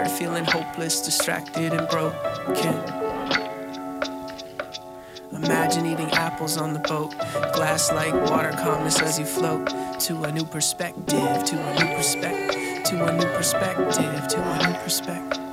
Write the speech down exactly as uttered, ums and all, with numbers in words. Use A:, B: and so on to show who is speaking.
A: tired, feeling hopeless, distracted and broken. Imagine eating apples on the boat, glass like water, calmness as you float to a new perspective, to a new perspective, to a new perspective, to a new perspective.